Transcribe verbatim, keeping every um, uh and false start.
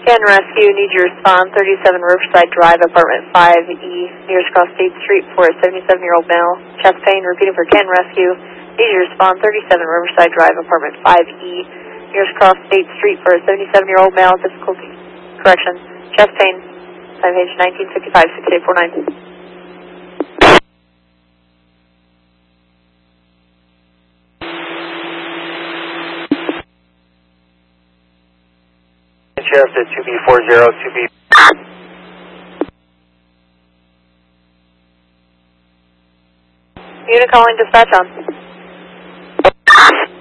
Ken Rescue, need your response, thirty-seven Riverside Drive, apartment five E, nearest cross State Street for a seventy-seven-year-old male, chest pain, repeating for Ken Rescue, need your response, thirty-seven Riverside Drive, apartment five E, nearest cross State Street for a seventy-seven-year-old male, difficulty, correction, chest pain, time page nineteen fifty-five, six eight four nine. Sheriff to two B four zero, two B. Unit calling dispatch on.